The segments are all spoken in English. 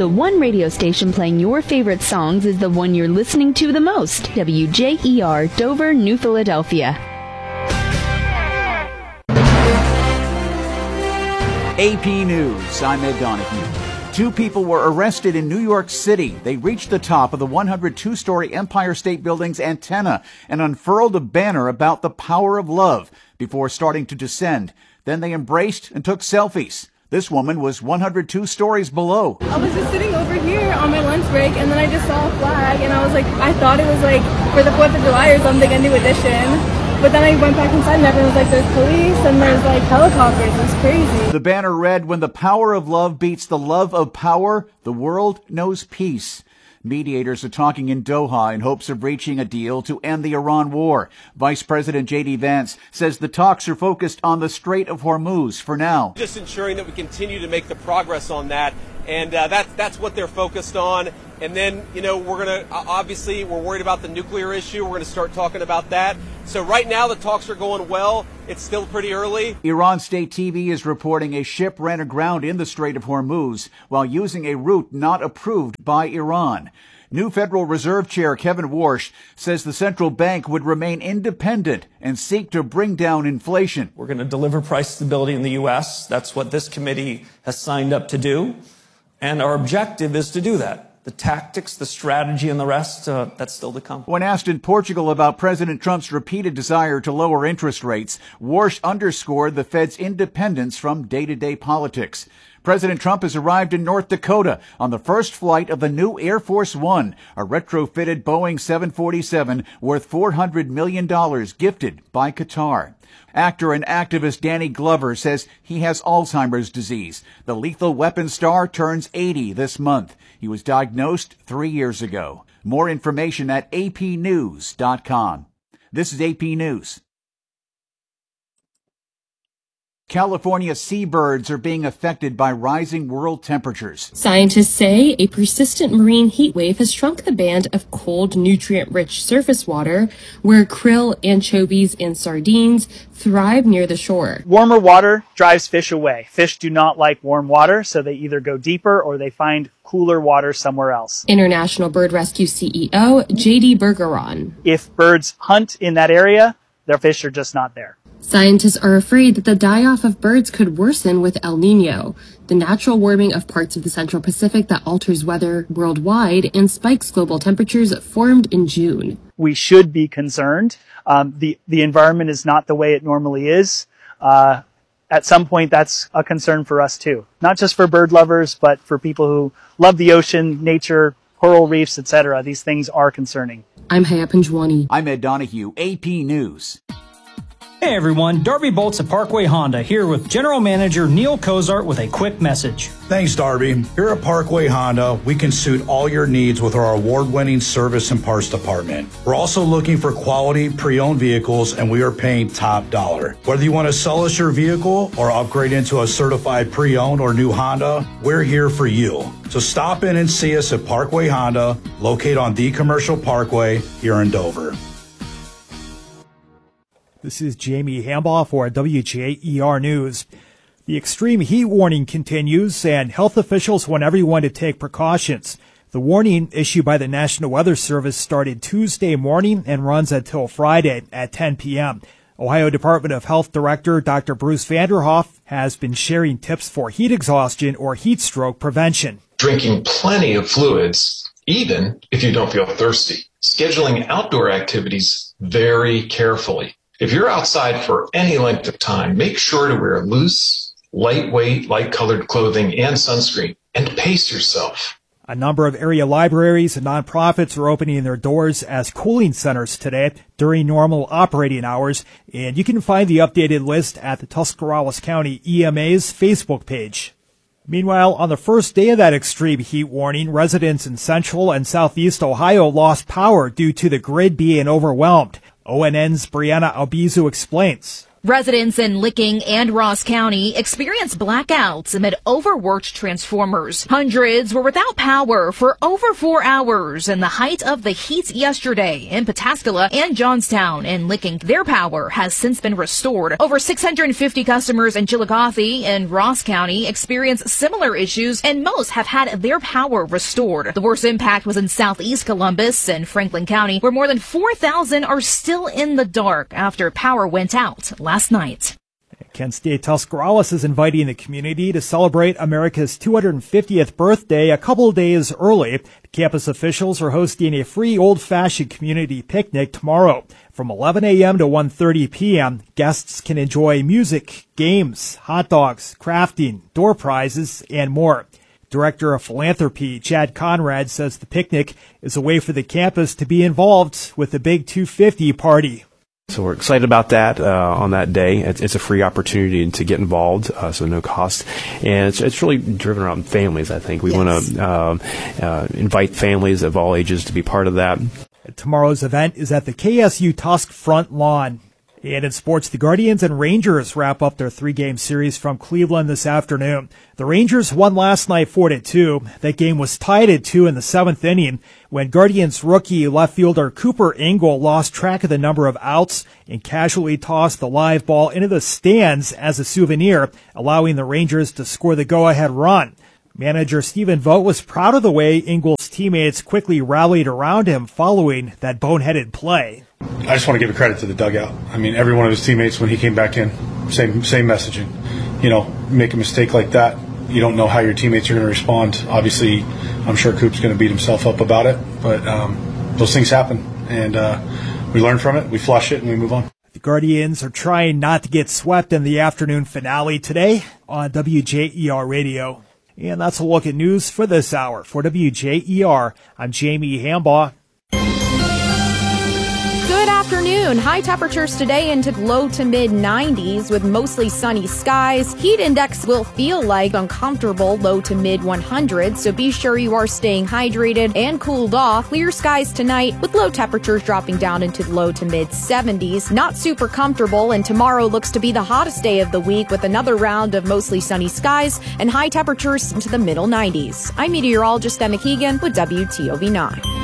The one radio station playing your favorite songs is the one you're listening to the most. WJER, Dover, New Philadelphia. AP News, I'm Ed Donahue. 2 people were arrested in New York City. They reached the top of the 102-story Empire State Building's antenna and unfurled a banner about the power of love before starting to descend. Then they embraced and took selfies. This woman was 102 stories below. I was just sitting over here on my lunch break, and then I just saw a flag, and I was like, I thought it was like for the 4th of July or something, a new edition. But then I went back inside and everyone was like, there's police and there's like helicopters. It's crazy. The banner read, when the power of love beats the love of power, the world knows peace. Mediators are talking in Doha in hopes of reaching a deal to end the Iran war. Vice President J.D. Vance says the talks are focused on the Strait of Hormuz for now. Just ensuring that we continue to make the progress on that. And that's what they're focused on. And then, we're going to, obviously, we're worried about the nuclear issue. We're going to start talking about that. So right now, the talks are going well. It's still pretty early. Iran State TV is reporting a ship ran aground in the Strait of Hormuz while using a route not approved by Iran. New Federal Reserve Chair Kevin Warsh says the central bank would remain independent and seek to bring down inflation. We're going to deliver price stability in the U.S. That's what this committee has signed up to do. And our objective is to do that. The tactics, the strategy, and the rest, that's still to come. When asked in Portugal about President Trump's repeated desire to lower interest rates, Warsh underscored the Fed's independence from day-to-day politics. President Trump has arrived in North Dakota on the first flight of the new Air Force One, a retrofitted Boeing 747 worth $400 million gifted by Qatar. Actor and activist Danny Glover says he has Alzheimer's disease. The Lethal Weapon star turns 80 this month. He was diagnosed 3 years ago. More information at apnews.com. This is AP News. California seabirds are being affected by rising world temperatures. Scientists say a persistent marine heat wave has shrunk the band of cold, nutrient-rich surface water where krill, anchovies, and sardines thrive near the shore. Warmer water drives fish away. Fish do not like warm water, so they either go deeper or they find cooler water somewhere else. International Bird Rescue CEO J.D. Bergeron. If birds hunt in that area, their fish are just not there. Scientists are afraid that the die-off of birds could worsen with El Niño, the natural warming of parts of the Central Pacific that alters weather worldwide and spikes global temperatures formed in June. We should be concerned. The environment is not the way it normally is. At some point, that's a concern for us too. Not just for bird lovers, but for people who love the ocean, nature, coral reefs, etc. These things are concerning. I'm Haya Panjwani. I'm Ed Donahue, AP News. Hey everyone, Darby Bolts at Parkway Honda here with General Manager Neil Kozart with a quick message. Thanks, Darby. Here at Parkway Honda, we can suit all your needs with our award-winning service and parts department. We're also looking for quality pre-owned vehicles, and we are paying top dollar. Whether you want to sell us your vehicle or upgrade into a certified pre-owned or new Honda, we're here for you. So stop in and see us at Parkway Honda, located on the Commercial Parkway here in Dover. This is Jamie Hambaugh for WJER News. The extreme heat warning continues, and health officials want everyone to take precautions. The warning issued by the National Weather Service started Tuesday morning and runs until Friday at 10 p.m. Ohio Department of Health Director Dr. Bruce Vanderhoff has been sharing tips for heat exhaustion or heat stroke prevention. Drinking plenty of fluids, even if you don't feel thirsty. Scheduling outdoor activities very carefully. If you're outside for any length of time, make sure to wear loose, lightweight, light-colored clothing and sunscreen, and pace yourself. A number of area libraries and nonprofits are opening their doors as cooling centers today during normal operating hours, and you can find the updated list at the Tuscarawas County EMA's Facebook page. Meanwhile, on the first day of that extreme heat warning, residents in central and southeast Ohio lost power due to the grid being overwhelmed. ONN's Brianna Albizu explains. Residents in Licking and Ross County experienced blackouts amid overworked transformers. Hundreds were without power for over 4 hours in the height of the heat yesterday in Pataskala and Johnstown. In Licking, their power has since been restored. Over 650 customers in Chillicothe and Ross County experienced similar issues, and most have had their power restored. The worst impact was in southeast Columbus and Franklin County, where more than 4,000 are still in the dark after power went out last night. Kent State Tuscarawas is inviting the community to celebrate America's 250th birthday a couple of days early. Campus officials are hosting a free old-fashioned community picnic tomorrow. From 11 a.m. to 1:30 p.m., guests can enjoy music, games, hot dogs, crafting, door prizes, and more. Director of Philanthropy Chad Conrad says the picnic is a way for the campus to be involved with the Big 250 party. So we're excited about that on that day. It's a free opportunity to get involved, so no cost. And it's really driven around families, I think. We want to invite families of all ages to be part of that. Tomorrow's event is at the KSU Tusk front lawn. And in sports, the Guardians and Rangers wrap up their 3-game series from Cleveland this afternoon. The Rangers won last night 4-2. That game was tied at 2 in the 7th inning when Guardians rookie left fielder Cooper Engel lost track of the number of outs and casually tossed the live ball into the stands as a souvenir, allowing the Rangers to score the go-ahead run. Manager Stephen Vogt was proud of the way Engel's teammates quickly rallied around him following that boneheaded play. I just want to give a credit to the dugout. I mean, every one of his teammates, when he came back in, same messaging. You know, make a mistake like that, you don't know how your teammates are going to respond. Obviously, I'm sure Coop's going to beat himself up about it, but those things happen, and we learn from it, we flush it, and we move on. The Guardians are trying not to get swept in the afternoon finale today on WJER Radio. And that's a look at news for this hour. For WJER, I'm Jamie Hambaugh. Good afternoon. High temperatures today into low to mid 90s with mostly sunny skies. Heat index will feel like uncomfortable low to mid 100s, so be sure you are staying hydrated and cooled off. Clear skies tonight with low temperatures dropping down into low to mid 70s. Not super comfortable, and tomorrow looks to be the hottest day of the week with another round of mostly sunny skies and high temperatures into the middle 90s. I'm meteorologist Emma Keegan with WTOV9.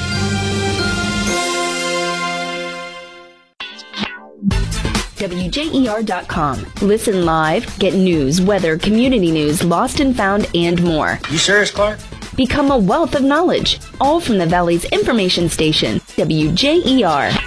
WJER.com. Listen live, get news, weather, community news, lost and found, and more. You serious, Clark? Become a wealth of knowledge, all from the Valley's information station, WJER.